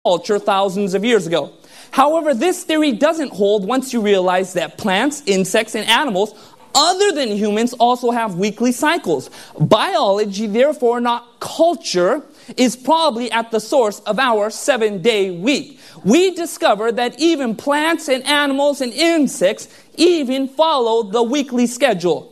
culture thousands of years ago. However, this theory doesn't hold once you realize that plants, insects, and animals other than humans also have weekly cycles. Biology, therefore not culture, is probably at the source of our 7-day week. We discover that even plants and animals and insects even follow the weekly schedule.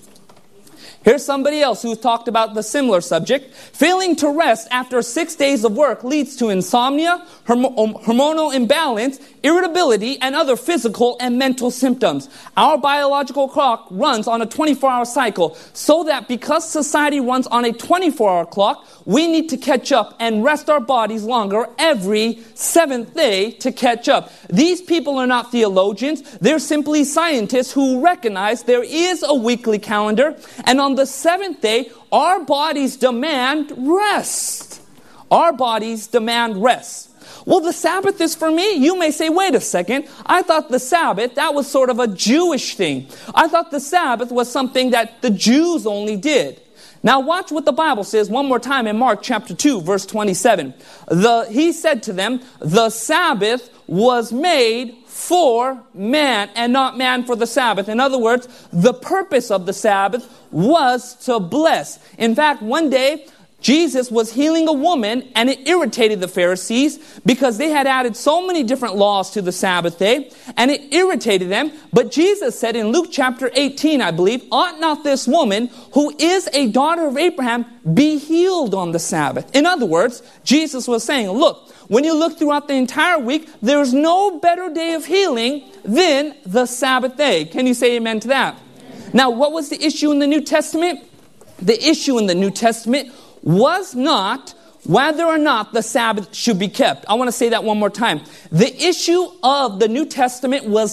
Here's somebody else who's talked about the similar subject. Failing to rest after 6 days of work leads to insomnia, hormonal imbalance, irritability, and other physical and mental symptoms. Our biological clock runs on a 24-hour cycle, so that because society runs on a 24-hour clock, we need to catch up and rest our bodies longer every 7th day to catch up. These people are not theologians. They're simply scientists who recognize there is a weekly calendar, and on the 7th day, our bodies demand rest. Our bodies demand rest. Well, the Sabbath is for me. You may say, wait a second. I thought the Sabbath, that was sort of a Jewish thing. I thought the Sabbath was something that the Jews only did. Now watch what the Bible says one more time in Mark chapter 2, verse 27. He said to them, the Sabbath was made for man and not man for the Sabbath. In other words, the purpose of the Sabbath was to bless. In fact, one day, Jesus was healing a woman, and it irritated the Pharisees because they had added so many different laws to the Sabbath day, and it irritated them. But Jesus said in Luke chapter 18, I believe, ought not this woman, who is a daughter of Abraham, be healed on the Sabbath? In other words, Jesus was saying, look, when you look throughout the entire week, there's no better day of healing than the Sabbath day. Can you say amen to that? Amen. Now, what was the issue in the New Testament? The issue in the New Testament was not whether or not the Sabbath should be kept. I want to say that one more time. The issue of the New Testament was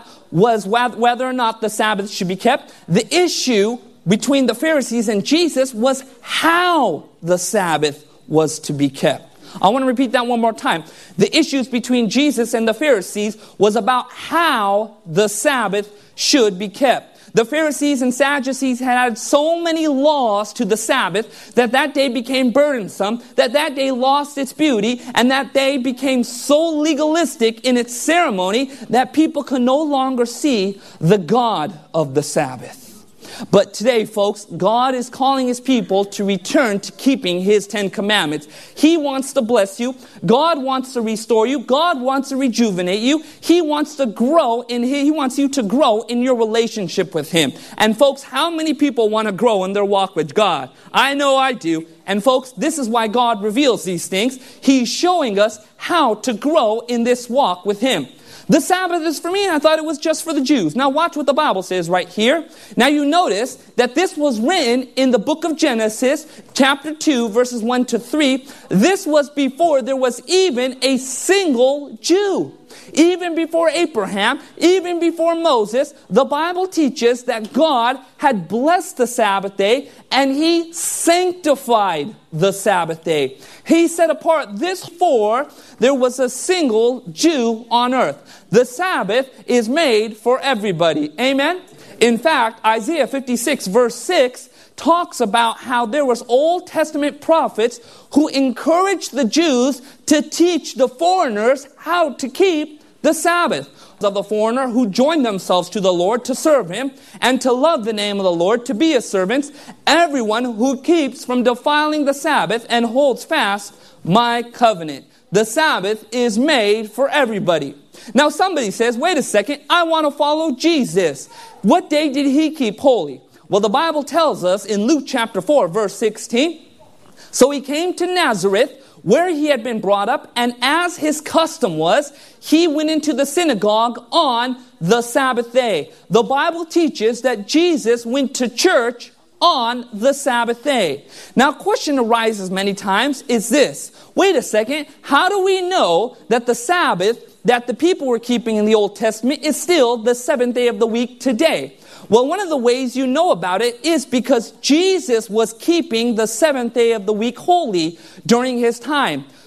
whether or not the Sabbath should be kept. The issue between the Pharisees and Jesus was how the Sabbath was to be kept. I want to repeat that one more time. The issues between Jesus and the Pharisees was about how the Sabbath should be kept. The Pharisees and Sadducees had added so many laws to the Sabbath that day became burdensome, that day lost its beauty, and that day became so legalistic in its ceremony that people could no longer see the God of the Sabbath. But today, folks, God is calling His people to return to keeping His 10 commandments. He wants to bless you. God wants to restore you. God wants to rejuvenate you. He wants to grow He wants you to grow in your relationship with Him. And folks, how many people want to grow in their walk with God? I know I do. And folks, this is why God reveals these things. He's showing us how to grow in this walk with Him. The Sabbath is for me, and I thought it was just for the Jews. Now watch what the Bible says right here. Now you notice that this was written in the book of Genesis, chapter 2, verses 1 to 3. This was before there was even a single Jew. Even before Abraham, even before Moses, the Bible teaches that God had blessed the Sabbath day and He sanctified the Sabbath day. He set apart this for there was a single Jew on earth. The Sabbath is made for everybody. Amen? In fact, Isaiah 56 verse 6 talks about how there was Old Testament prophets who encouraged the Jews to teach the foreigners how to keep the Sabbath. Of the foreigner who joined themselves to the Lord to serve Him and to love the name of the Lord, to be His servants, everyone who keeps from defiling the Sabbath and holds fast my covenant. The Sabbath is made for everybody. Now somebody says, wait a second, I want to follow Jesus. What day did He keep holy? Well, the Bible tells us in Luke chapter 4, verse 16, so He came to Nazareth, where He had been brought up, and as His custom was, He went into the synagogue on the Sabbath day. The Bible teaches that Jesus went to church on the Sabbath day. Now, a question arises many times is this. Wait a second, how do we know that the Sabbath that the people were keeping in the Old Testament is still the 7th day of the week today? Well, one of the ways you know about it is because Jesus was keeping the 7th day of the week holy during His time.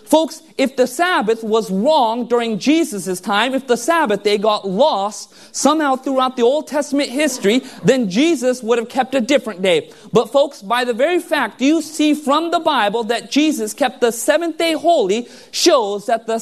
Folks, if the Sabbath was wrong during Jesus' time, if the Sabbath day got lost somehow throughout the Old Testament history, then Jesus would have kept a different day. But folks, by the very fact you see from the Bible that Jesus kept the seventh day holy shows that the